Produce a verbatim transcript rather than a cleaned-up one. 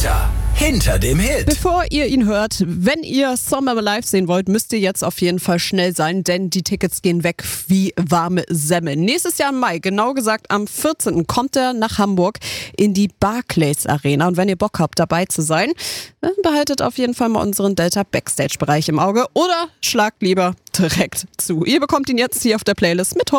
Delta hinter dem Hit. Bevor ihr ihn hört, wenn ihr Summer live sehen wollt, müsst ihr jetzt auf jeden Fall schnell sein, denn die Tickets gehen weg wie warme Semmel. Nächstes Jahr im Mai, genau gesagt am vierzehnten kommt er nach Hamburg in die Barclays Arena. Und wenn ihr Bock habt, dabei zu sein, dann behaltet auf jeden Fall mal unseren Delta Backstage-Bereich im Auge oder schlagt lieber direkt zu. Ihr bekommt ihn jetzt hier auf der Playlist mit